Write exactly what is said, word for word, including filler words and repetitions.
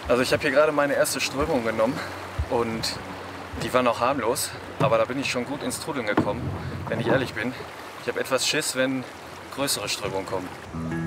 Also ich habe hier gerade meine erste Strömung genommen und die war noch harmlos, aber da bin ich schon gut ins Trudeln gekommen, wenn ich ehrlich bin. Ich habe etwas Schiss, wenn größere Strömungen kommen.